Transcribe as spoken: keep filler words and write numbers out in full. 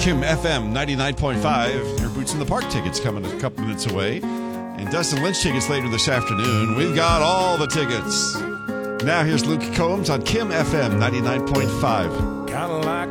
Kim F M ninety-nine point five. Your Boots in the Park tickets coming a couple minutes away. And Dustin Lynch tickets later this afternoon. We've got all the tickets. Now here's Luke Combs on Kim F M ninety-nine point five. Kind of like